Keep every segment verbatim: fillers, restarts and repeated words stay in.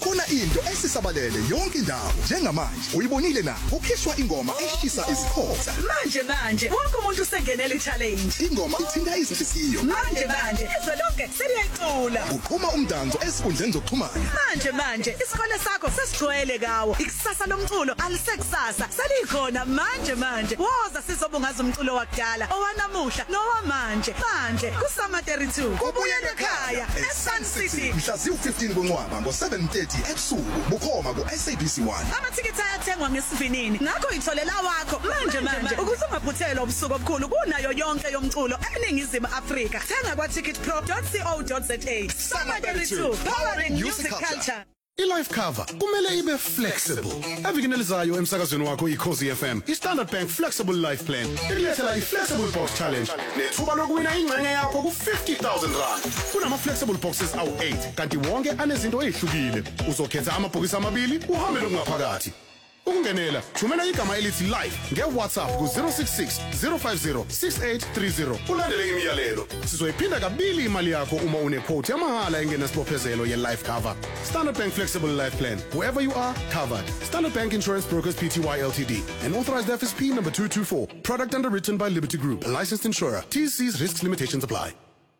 kukhona into esisabalele yonke indawo njengamanje uyibonile na ukhishwa ingoma eshisa isikhotha manje manje wonke umuntu usengenele challenge ingoma ithinta izinhliziyo manje manje izwe lonke seliyacula uqhuma umdanso esikhundleni zokuxhumana manje manje isikole sakho sesigcwele kawo ikusasa lomculo alisekusasa selikhona manje manje woza sizobungaza umculo wakudala owanamuhla nowamanje manje kusama thirty-two kubuyele ekhaya eSun City mhla ziwu-fifteen kuNcwaba ngo seven thirty ebusuku bukhoma ku S A B C one amathikithi ayathengwa ngesivinini ngakho itholela wakho manje manje ukuze ungaphuthelwa ubusuku obukhulu kunayo yonke yomculo eningizimu Afrika thenga kwa ticket pro dot co dot za Summer thirty-two powering music culture. I-life cover kumele ibe flexible. Evikini elizayo emsakazweni wakho iKhosi F M, iStandard Bank Flexible Life Plan ikulethela i-Flexible Box Challenge. Nethuba lokuwina ingxenye yakho ku fifty thousand rand. Kunama flexible boxes awu eight kanti wonke anezinto ezihlukile. Uzokhetha amabhokisi amabili uhambe ngaphakathi. Ukungenela thumela igama elithi live ngeWhatsApp ku zero six six zero five zero six eight three zero ulandele imiyalelo sizoyiphinda kabili imali yakho uma une quote yamahala engenasibophezelo ye life cover. Standard Bank Flexible Life Plan, wherever you are, covered. Standard Bank Insurance Brokers Pty Ltd, an authorized F S P number two two four, product underwritten by Liberty Group, a licensed insurer. T C's risks limitations apply.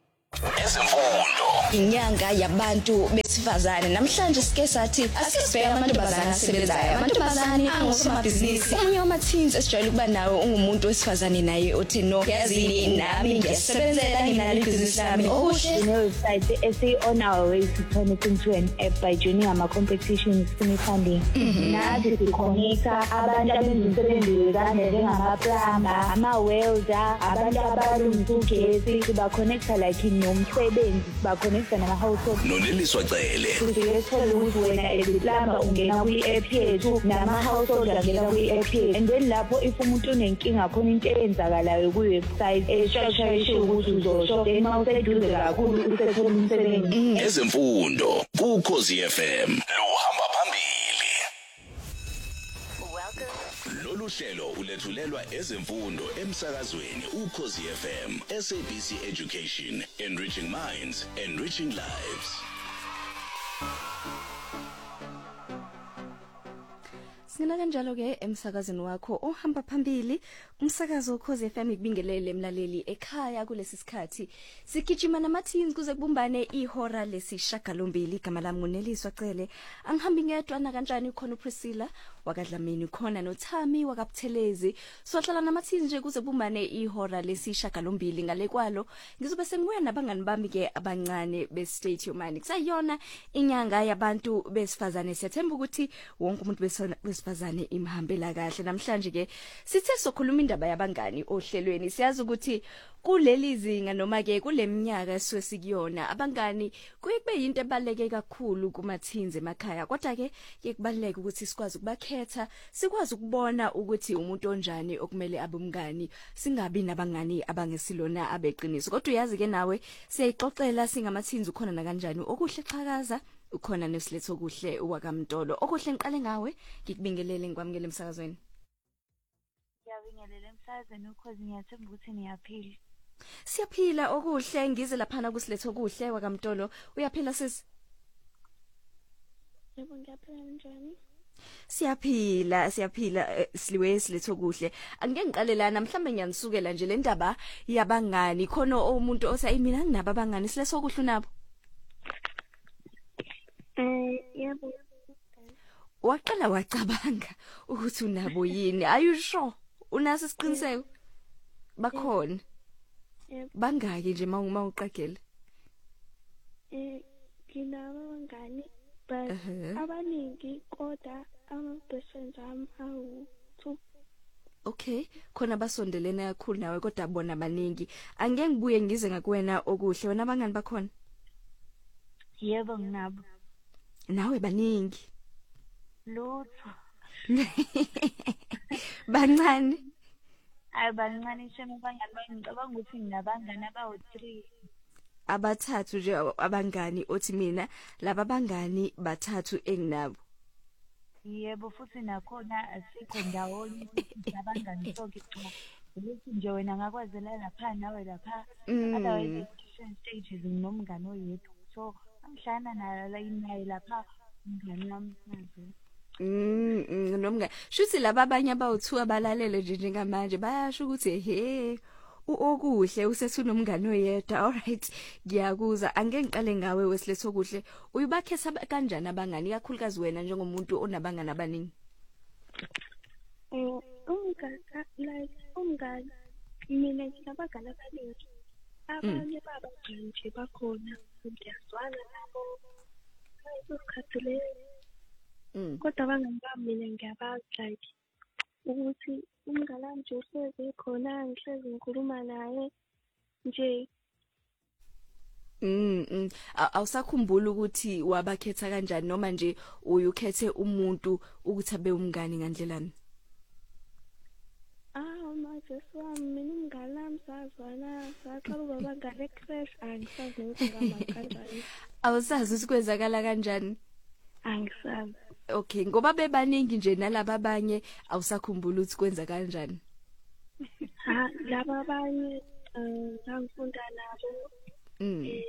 Ezemfundo inyanga yabantu besifazane namhlanje sike sathi asibheke amantombazane asebenzayo amantombazane angosomabhizinisi umunye wama-teens esijwayele ukuba nawo ungumuntu wesifazane naye othi no yazini nami ngiyasebenzela nginalo ibhizinisi lami okuhle website essay on our way to turn it into an app by joining ama-competitions semi-funding nathi sikhonekta abantu abenza umsebenzi wezandla njengamaplamba ama-welder abantu abalungisa ugesi sibakhonekta like nomsebenzi sibakhonekta nama-household noneliswa cele siyethola ukuthi wena eziplamba ungena kwi-app yethu nama-household angena kwi-app yethu and then lapho if umuntu unenkinga khona into eyenzakalayo kwi-website estructure esho ukuthi uzosho then uma useduze kakhulu usethola umsebenzi. Ezemfundo kuKhosi F M lohamba phambili. Lolu hlelo ulethulelwa ezemfundo emsakazweni uKhosi F M, S A B C Education, enriching minds, enriching lives. Sina kanjalo ke emsakazweni wakho ohamba phambili umsakazo uKhosi F M ikubingelele emlaleli ekhaya kulesi sikhathi sigijima nama-teens kuze kubumbane ihora lesishagalombili igama lami nguneliswa cele angihambi ngedwa na kanjani khona uPriscilla wakadlamini khona noThami wakabuthelezi sohlala nama-teens nje kuze kubumbane ihora lesishagalombili ngale kwalo ngizobe sengibuya nabangani bami ke abancane be-State Yomani kusayona inyanga yabantu besifazane siyathemba ukuthi wonke umuntu besifazane imhambela kahle namhlanje ke sithe sokhuluma indaba yabangani ohlelweni siyazi ukuthi kuleli zinga noma ke kuleminyaka esisikuyona abangani kuyekube into ebaleke kakhulu kuma-teens emakhaya kodwa ke kubaleka ukuthi sikwazi ukubakhetha sikwazi ukubona ukuthi umuntu onjani okumele abe umngani singabi nabangani abangesilona abeqiniso kodwa uyazi ke nawe siyayixoxela singama-teens ukhona na kanjani okuhle xhakaza ukhona nesiletho kuhle wakamntolo okuhle ngiqale ngawe ngikubingelele ngikwamukele emsakazweni. Ngiyabingelela emsakazweni uKhosi ngiyathemba ukuthi niyaphila. Siyaphila okuhle ngize laphana kusiletho kuhle wakamntolo uyaphila sisi? Yebo ngiyaphila njani? Siyaphila siyaphila siliwe siletho kuhle angeke ngiqalelana mhlambe ngiyanisukela nje le ndaba yabangani khona umuntu osayi mina nginabo abangani siletho kuhle unabo. Eh yebo. Waqala wacabanga ukuthi unabo yini? Are you sure? Unaso isiqiniseko? Bakhona. Yebo. Bangaki nje mawuma uqagela? Eh nginabo abangani but abaningi kodwa ama best friends am awu two. Okay, khona basondelene kakhulu nawe kodwa bona abaningi. Angeke ngibuye ngize ngakuwena okuhle wena abangani bakhona? Yebo nginabo. Nawe baningi. Lutho. Bancane. Ay bancane shema bangani bangicabanga ukuthi nginabangani abawu three. Abathathu nje abangani othi mina laba bangani bathathu enginabo. Yebo futhi nakhona asikho ndawonye abangani sonke cha. Ukuthi nje wena ngakwazela lapha nawe lapha otherwise different stages nomngane oyedwa. So angihlana nayo la inayi lapha ngani wami nazo. Mm, mm, nomngane. Shuthi laba abanye abawu-two abalalele nje njengamanje bayasho ukuthi he okuhle usethu nomngane oyedwa. Alright, ngiyakuzwa. Angeke ngiqale ngawe wesiletho kuhle. Uyibakhetha kanjani abangani kakhulukazi wena njengomuntu onabangani abaningi? Eh, umngane like umngane mina nginabangani abaningi. Abanye baba nje bakhona ngiyazwana nabo. Ayikukhathele. Mm. Kodwa abangani bami mina ngiyabazi like ukuthi umngane wami nje uhlezi khona ngihlezi ngikhuluma naye nje. Mm, mm. Awusakhumbula ukuthi wabakhetha kanjani noma nje uyukhethe umuntu ukuthi abe umngani ngandlelani? Ah, manje wami mina umngane wami sazwana saqala ubaba ngale crash angisazi ukuthi ngamakani. Awusazi ukuthi kwenzakala kanjani? Angisazi. Okay, ngoba bebaningi nje nalabo abanye awusakhumbula ukuthi kwenza kanjani. Ha, laba abanye eh ngifunda nabo. Mm. Eh,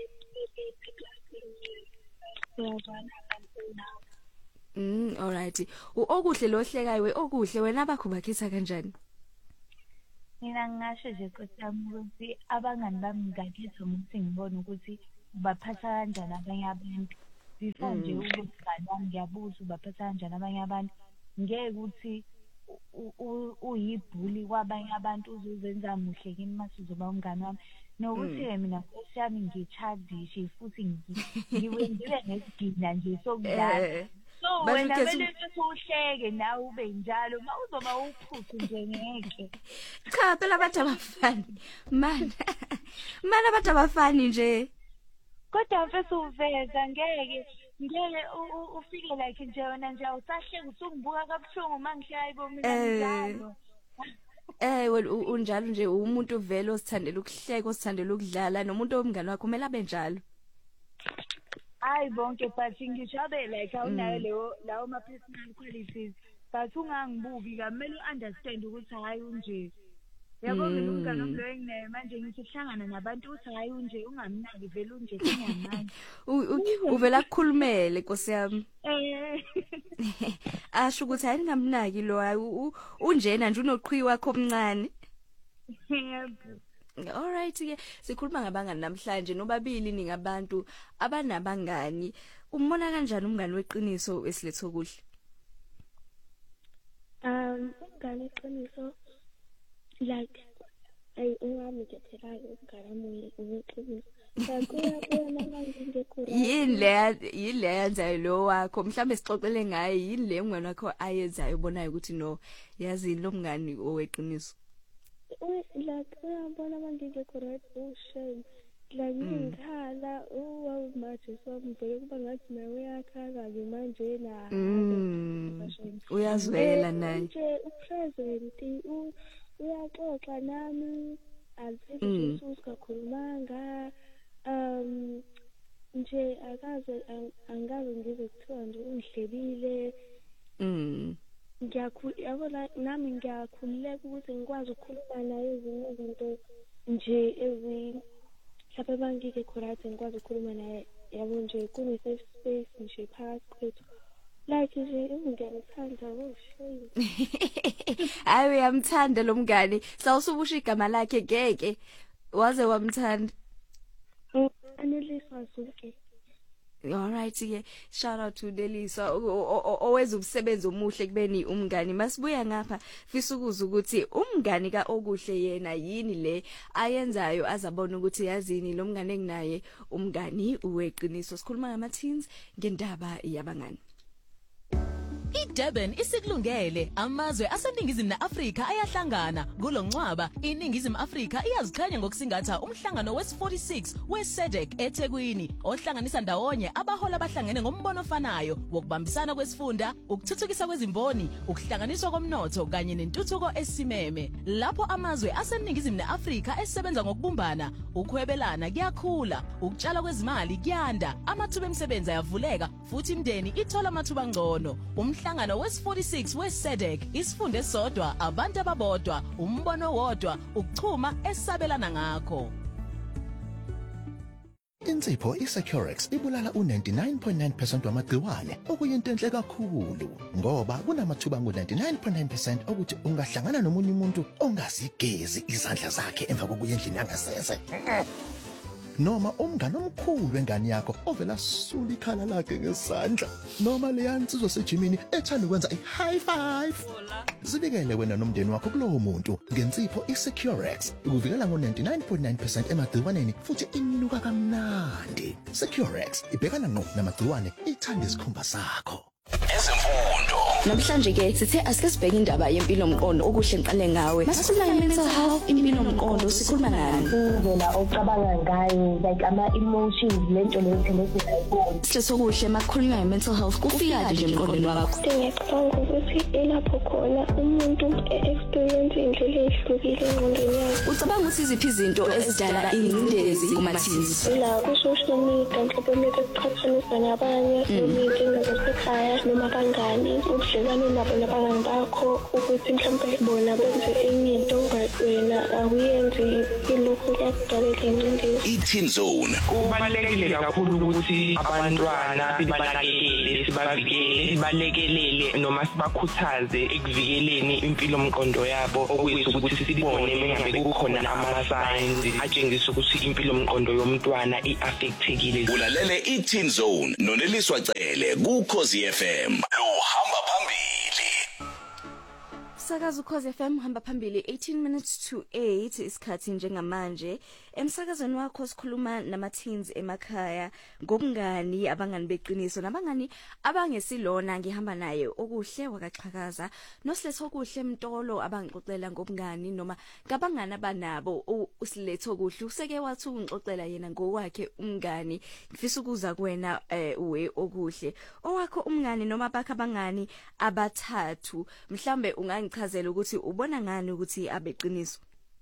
siyazwana kanjani. Mm, alright. Okuhle lohlekayo we okuhle wena abakhubakhetha kanjani? Mina ngingasho nje kusami ukuthi abangani bami ngakhetha ukuthi ngibone ukuthi ubaphatha kanjani abanye abantu. Before nje ubungani bami ngiyabuza ubaphatha kanjani abanye abantu. Ngeke ukuthi uyibhuli kwabanye abantu uzozenza muhle kimi masuzoba umngani wami. Nokuthi mina Nkosi yami ngitshadishe futhi ngiwenzile nesigina nje sokudlala. So wena vele uhleke nawe ube njalo ma uzoba uphuthu nje ngeke. Cha phela abantu abafani. Man. Man abantu abafani nje. Kodwa mfethu uveza ngeke ngeke ufike like nje wena nje awusahleki usungibuka kabuhlungu mangihlaya ibo mina njalo. Eh well unjalo nje umuntu vele osithandela ukuhleka osithandela ukudlala nomuntu omngane wakho kumele abe njalo. Hayi bonke but ngishabe like awunayo leyo lawo ma personal qualities but ungangibuki kamele uunderstand ukuthi hayi unje. Yabo mina umngane omlo enginayo manje ngithi hlangana nabantu uthi hayi unje ungamnaki vele unje singamanje. Uvela ukukhulumele Nkosi yami. Eh. Asho ukuthi hayi ngamnaki lo hayi unjena nje unoqhwi wakho omncane. Yebo. Alright ke sikhuluma ngabangani namhlanje nobabili ningabantu abanabangani. Umbona kanjani umngani weqiniso esiletho kuhle? Um umngani weqiniso like ay ungami ngethela ukugaramuye uqiniso. Sakuya kuona manje ngekho. Yini le yini le yenzayo lo wakho mhlambe sixoxele ngaye yini le ngwana wakho ayenzayo ubonayo ukuthi no yazi lo mngani oweqiniso. Like uyabona manje ngekho right bullshit. Like ngikhala uwa manje somvele kuba ngathi nawe uyakhala ke manje na. Uyazwela naye. Nje upresent uyaxoxa nami alifiki usikakhulumanga um nje akaze angaze ngize kuthiwa nje ungihlebile. Mm. Ngiyakhulu yabona nami ngiyakhululeka ukuthi ngikwazi ukukhuluma naye ezinye izinto nje ezi mhlawumbe bangike correct ngikwazi ukukhuluma naye yabo nje kune safe space nje phakathi kwethu like nje ngiyamthanda usho. Hayi uyamthanda lo mngani sawusubusha igama lakhe ngeke waze wamthanda. Anelisa Zuke. Alright ke shout out to Delisa oweza umsebenzi omuhle kubeni umngani masibuya ngapha fisa ukuza ukuthi umngani ka okuhle yena yini le ayenzayo azabona ukuthi yazini lo mngane enginaye umngani uweqiniso sikhuluma ngama teens ngendaba yabangani. iDurban isikulungele amazwe aseningizimu neAfrika ayahlangana kulongcwaba iningizimu Afrika iyazikhanya ngokusingatha umhlangano wes forty-six weSedec eThekwini ohlanganisa ndawonye abahola abahlangene ngombono ofanayo wokubambisana kwesifunda ukuthuthukisa kwezimboni ukuhlanganiswa komnotho kanye nentuthuko esimeme lapho amazwe aseningizimu neAfrika esebenza ngokubumbana ukuhwebelana kuyakhula ukutshala kwezimali kuyanda amathuba emisebenzi ayavuleka futhi imndeni ithola amathuba ngcono umhlangano wes forty-six weSedec isifunde sodwa abantu ababodwa umbono wodwa ukuchuma esabelana ngakho. Insipho iSecurex ibulala u ninety-nine point nine percent wamagciwane okuyinto enhle kakhulu ngoba kunamathuba ngu ninety-nine point nine percent ukuthi ungahlangana nomunye umuntu ongazigezi izandla zakhe emva kokuya endlini yangasese. Noma umngane omkhulu wengane yakho ovela sula ikhala lakhe ngesandla noma leya nsizwa sejimini ethanda ukwenza i-high five. Zibikele wena nomndeni wakho kulowo muntu ngensipho iSecurex ukuvikela ngo ninety-nine point nine percent emagciwaneni futhi inuka kamnandi. Securex ibhekana ngqo namagciwane ithanda isikhumba sakho. Ezemfundo. Namhlanje ke sithe asike sibheke indaba yempilo omqondo okuhle ngiqale ngawe. Masikhuluma nge-mental health, impilo omqondo sikhuluma ngani? Indlela ocabanga ngayo, like ama emotions lento lethele sisayibona. Sisokuhle makukhulunywa nge-mental health kufika nje emqondweni wakho. Ngiyacabanga ukuthi ilapho khona umuntu e-experience indlela ehlukile engqondweni yakhe. Ucabanga ukuthi iziphi izinto ezidala ingcindezi kumathizi? La ku-social media mhlawumbe bekuqhathanisa nabanye noma zasekhaya noma abangani ubudlelwane nabo nabangani bakho ukuthi mhlawumbe bona benze enye into wena awuyenzi ilokhu kuyakudalela ingcindezi. I-Teen Zone. Kubalulekile kakhulu ukuthi abantwana sibanakekele, sibavikele, sibalekelele noma sibakhuthaze ekuvikeleni impilo omqondo yabo okuyisa ukuthi sibone mengabe kukhona ama-signs atshengisa ukuthi impilo omqondo yomntwana i-affectekile. Ulalele i-Teen Zone noneliswa cele kuKhosi F M. Lo hamba phambili. Sakaza uKhosi F M hamba phambili eighteen minutes to eight isikhathi njengamanje. Emsakazweni wakho sikhuluma nama-teens emakhaya ngobungani, abangani beqiniso nabangani abangesilona ngihamba naye okuhle wakaxhakaza nosiletho okuhle Mtolo abangixoxela ngobungani noma ngabangani abanabo usiletho okuhle useke wathi ungixoxela yena ngowakhe umngani. Ngifisa ukuza kuwena uwe okuhle owakho umngani noma bakhe abangani abathathu mhlambe ungangichazela ukuthi ubona ngani ukuthi abeqiniso.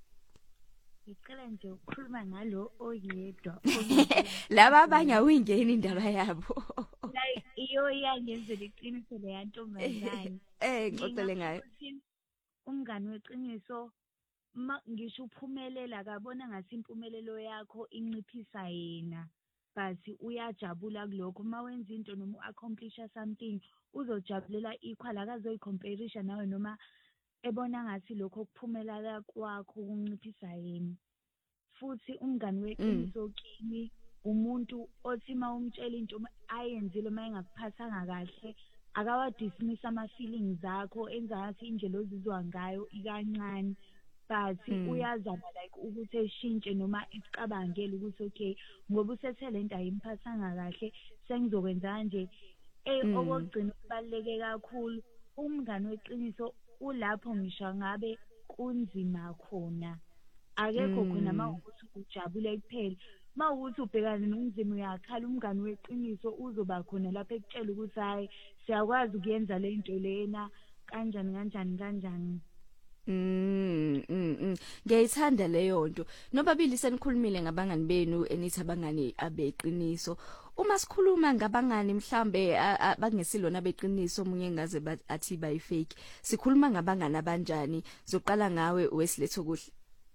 Ngicela nje ukukhuluma ngalo oyedwa laba abanye awuyingeni indaba yabo like iyo yangenzela iqiniso le yantombazane eh ngixoxele ngayo umngani weqiniso ngisho uphumelela akabona ngathi impumelelo yakho inciphisa yena but uyajabula kulokho mawenza into noma uaccomplish something uzojabulela equal akazoyicomparison nawe noma ebona ngathi lokho kuphumelela kwakho kunciphisa yini. Futhi umngani weqiniso kimi umuntu othi mawumtshela into ayenzile mayengakuphathanga kahle akawa dismiss ama feelings zakho enza ngathi indlela ozizwa ngayo ikancane but uyazama like ukuthi eshintshe noma icabangele ukuthi okay ngoba usethele into ayimphathanga kahle sengizokwenza nje eh okugcina kubaleke kakhulu umngani weqiniso ulapho ngisho ngabe kunzima khona akekho khona mawukuthi ujabule kuphela mawukuthi ubhekane nomzimo uyakhala umngani weqiniso uzoba khona lapho ekutshela ukuthi hayi siyakwazi ukuyenza le nto lena kanjani kanjani kanjani. Mm mm ngiyayithanda leyo nto nobabili senikhulumile ngabangani benu enithi abangani abeqiniso. Uma sikhuluma ngabangani mhlambe abangesilona beqiniso umunye ngaze athi bayifake sikhuluma ngabangani abanjani zoqala ngawe wesiletho kuhle.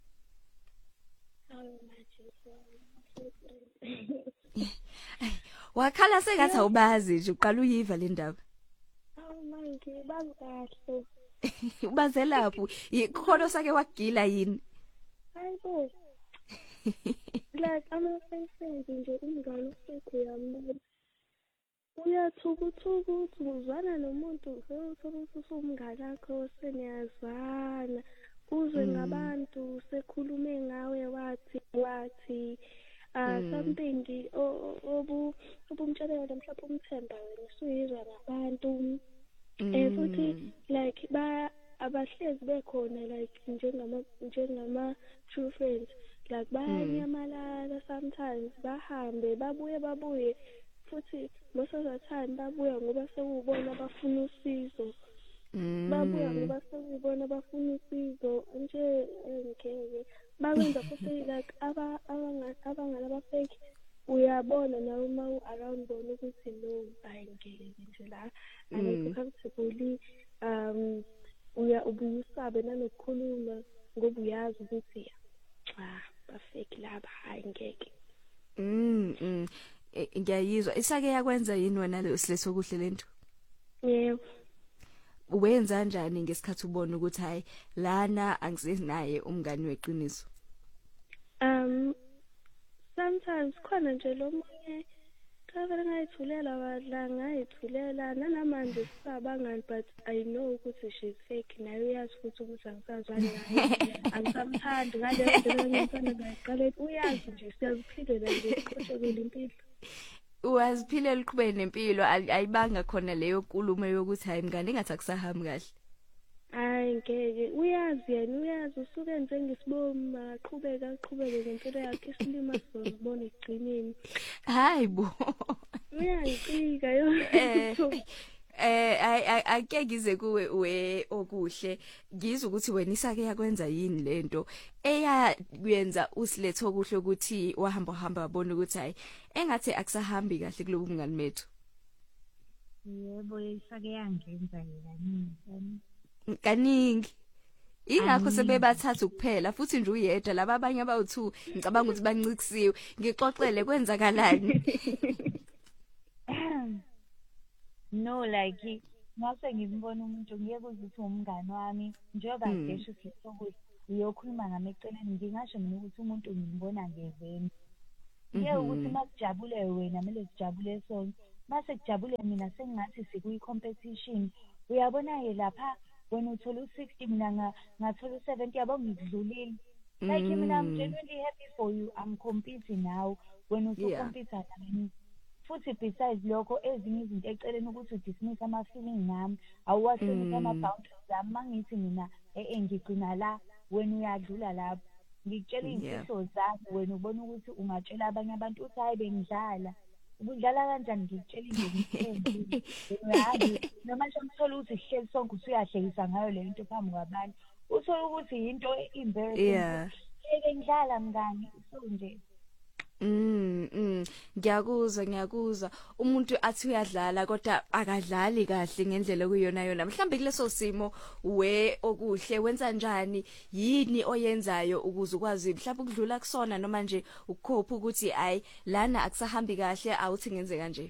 Wakhala sengathi awubazi nje uqala uyiva le ndaba. Awu manje bazikahle. Ubaze lapho ikholo sake wagila yini? Hayibo. Like ama-friends nje umngane usekho uyambona. Uyathuka-thuka uthi uzwana nomuntu usewuthola ukuthi usumngane wakho seniyazwana. Uzwe ngabantu sekhulume ngawe wathi wathi ah something obu obumtshelela mhlawumbe umthemba wena usuyizwa ngabantu. Eh futhi like ba abahlezi bekhona like njengama njengama true friends like bayanyamalala sometimes bahambe babuye babuye futhi most of the time babuya ngoba sekubona bafuna usizo babuya ngoba sekubona bafuna usizo nje ngeke bakwenza futhi like aba abangala abafake uyabona nawe uma u-around bona ukuthi no ayingeke nje la angekho comfortable um uya ubuyisabe nanokukhuluma ngoba uyazi ukuthi cha bafake laba hayi ngeke Mm. mm. E- Ngiyayizwa. Isake yakwenza yini wena lo siletho kuhle lento? Yebo. Wenza kanjani ngesikhathi ubona ukuthi hayi lana angisinaye umngani weqiniso? Um sometimes khona nje lo munye kavele ngayithulela badla ngayithulela nanamanje sisabangani but I know ukuthi she's fake nayo uyazi futhi ukuthi angisazwani naye angisamthandi ngale ndlela ngiyithanda ngayiqala uyazi nje siyaziphilela nje siqoshekile impilo. Uwaziphilela uqhubeke nempilo ayibanga khona leyo nkulumo yokuthi hayi mngani ngathi akusahambi kahle. Hayi ngeke uyazi yena uyazi usuke nje ngisibomi aqhubeka aqhubeke ngempilo yakhe isilima sizobona egcineni. Hayi bo. Uyayicika yo. Eh ay ake ngize kuwe we okuhle ngizwe ukuthi wena isake yakwenza yini lento eya kuyenza usiletho okuhle ukuthi wahamba hamba wabona ukuthi hayi engathi akusahambi kahle kulobu mngani methu. Yebo isake yangenza kaningi. Kaningi. Ingakho sebebathatha ukuphela futhi nje uyedwa laba abanye abawu-two ngicabanga ukuthi bancikisiwe ngixoxele kwenzakalani. No like ngase ngibona umuntu ngiyeke ukuthi umngani wami njengoba ngisho ukuthi uyokhuluma ngami eceleni ngingasho mina ukuthi umuntu ngibona ngeveni. Ngeke ukuthi masijabule wena kumele sijabule sonke. Mase kujabule mina sengathi sikuyi competition. Uyabona ke lapha when uthola u-sixty mina ngathola u-seventy yabo ngikudlulile. Like mina I'm genuinely happy for you. I'm competing now when uthi compete nami. Futhi besides lokho ezinye izinto eceleni ukuthi udismiss ama feeling nami awuwahlonipha ama boundaries ami mangithi mina eh ngigcina la wena uyadlula lapho ngikutshela izifihlo zami wena ubona ukuthi ungatshela abanye abantu uthi hayi bengidlala ubudlala kanjani ngikutshela into uyazi noma nje umthola ukuthi sihleli sonke usuyahlekisa ngayo le nto phambi kwabantu uthola ukuthi into embarrassing eke ngidlala mngani so nje. Mm mm ngiyakuzwa ngiyakuzwa umuntu athi uyadlala kodwa akadlali kahle ngendlela kuyona yona mhlambe kuleso simo we okuhle wenza kanjani yini oyenzayo ukuze ukwazi mhlawumbe ukudlula kusona noma nje ukukhopha ukuthi ayi lana akusahambi kahle awuthi ngenze kanje.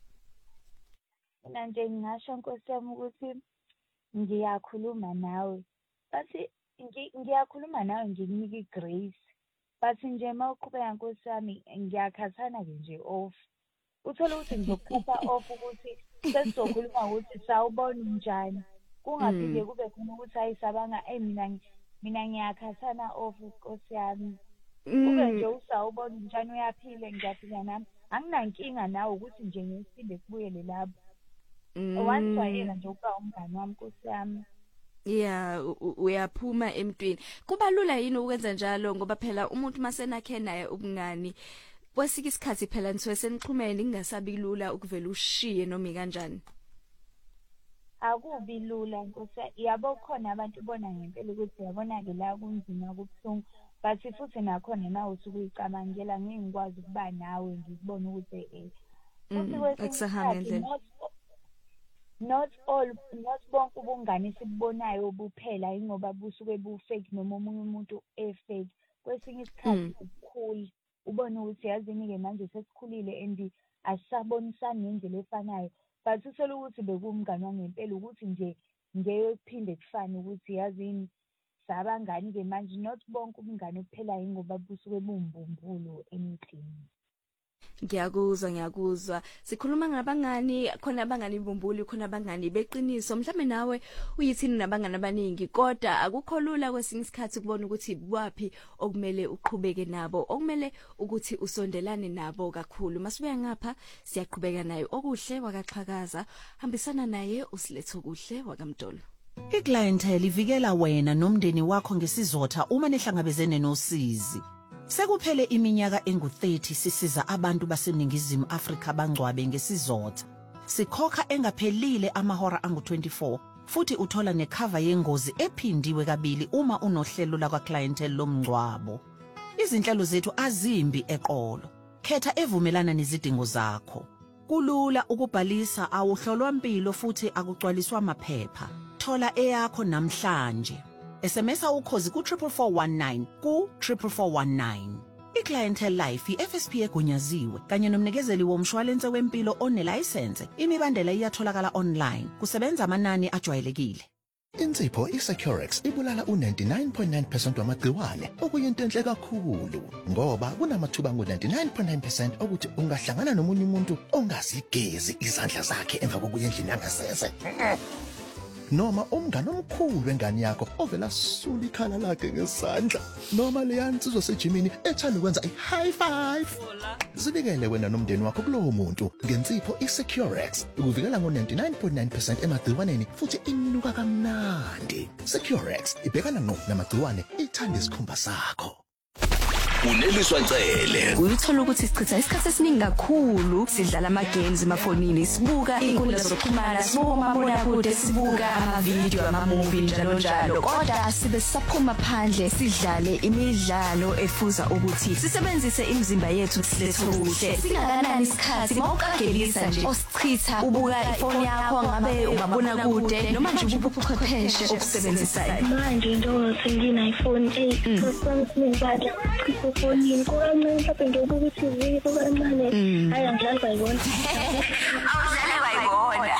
Mina nje ngingasho Nkosi yami ukuthi ngiyakhuluma nawe bathi ngiyakhuluma nawe ngikunika igrace. But nje mawuqhubeka Nkosi yami ngiyakhathana ke nje off. Uthola ukuthi ngizokhupha off ukuthi sesizokhuluma ukuthi sawubona unjani. Kungaphinde kube khona ukuthi ayisabanga eh mina mina ngiyakhathana off Nkosi yami. Kube nje usawubona unjani uyaphila ngiyaphila nami. Anginankinga nawe ukuthi nje ngisinde kubuyele lapho. Owajwayela nje ukuba umngani wami Nkosi yami. Yeah uyaphuma emntwini kubalula yini ukwenza njalo ngoba phela umuntu masenakhe naye ubungani kwesike isikhathi phela nithiwe senixhumene ingasabi lula ukuvela ushiye noma kanjani. Akubi lula Nkosi yabo khona abantu bona ngempela ukuthi yabona ke la kunzima kubhlungu but futhi nakhona nawe usukuyicabangela ngingikwazi ukuba nawe ngikubona ukuthi eh futhi wesike not all not bonke ubungani sibubonayo obuphela ingoba busuke bu-fake noma omunye umuntu e-fake kwesinye isikhathi ukukhula ubone ukuthi yazini-ke manje sesikhulile and asisabonisani ngendlela efanayo but uthole ukuthi bekumngani wangempela ukuthi nje ngeyokuphinde kufane ukuthi yazini sabangani-ke manje not bonke ubungani obuphelayo ingoba busuke bumbumbulo emntini. Ngiyakuzwa ngiyakuzwa sikhuluma ngabangani khona abangani imbumbuli khona abangani beqiniso mhlawumbe nawe uyithini nabangani abaningi kodwa akukho lula kwesinye isikhathi kubona ukuthi kwapi okumele uqhubeke nabo okumele ukuthi usondelane nabo kakhulu masibuya ngapha siyaqhubeka naye okuhle wakaxhakaza hambisana naye usiletho kuhle wakamdolo. iClientele ivikela wena nomndeni wakho ngesizotha uma nehlangabezene nosizi. Sekuphele iminyaka engu thirty sisiza abantu baseningizimu Afrika bangcwabe ngesizotha. Sikhokha engaphelile amahora angu twenty-four futhi uthola necover yengozi ephindiwe kabili uma unohlelo lakwaClientele lomngcwabo. Izinhlelo zethu azimbi eqolo. Khetha evumelana nezidingo zakho. Kulula ukubhalisa awuhlolwa impilo futhi akugcwaliswa amaphepha. Thola eyakho namhlanje. S M S ukhozi ku triple four one nine ku triple four one nine. iClientele Life i-F S P egunyaziwe kanye nomnikezeli womshwalense wempilo onelicense. Imibandela iyatholakala online. Kusebenza amanani ajwayelekile. Insipho iSecurex ibulala u ninety-nine point nine percent wamagciwane okuyinto enhle kakhulu ngoba kunamathuba ngo ninety-nine point nine percent ukuthi ungahlangana nomunye umuntu ongazigezi izandla zakhe emva kokuya endlini yangasese. Noma umngane omkhulu wengane yakho ovela sula ikhala lakhe ngesandla noma leya nsizwa sejimini ethanda ukwenza i-high five. Zibikele wena nomndeni wakho kulowo muntu ngensipho iSecurex ukuvikela ngo ninety-nine point nine percent emagciwaneni futhi inuka kamnandi. Securex ibhekana ngqo namagciwane ithanda isikhumba sakho. Uneliswa Ncele. Uyithola ukuthi sichitha isikhathi esiningi kakhulu sidlala ama games emafonini, sibuka inkundla zokuxhumana, sibuka amabonakude, sibuka ama video, ama movie njalo njalo. Kodwa asibe saphuma phandle sidlale imidlalo efuza ukuthi sisebenzise imizimba yethu silethe kuhle. Singakanani isikhathi mawuqagelisa nje osichitha ubuka ifoni yakho ngabe umabonakude noma nje ubuchwepheshe okusebenzisa. Manje njengoba sengina iPhone eight kufanele phone inkonxa mhlawumbe ngiyobuka i-T V kuba emane hayi angidlali bayibona awudlali bayibona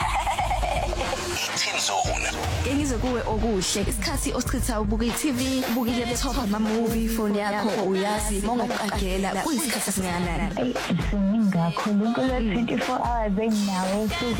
Tenzone Ngizwe kuwe okuhle isikhathi osichitha ubuka i-T V ubuka i-laptop ama movie phone yakho uyazi mawungaqagela kuyisikhathi esingakanani Siningi kakhulu kule twenty-four hours enginawo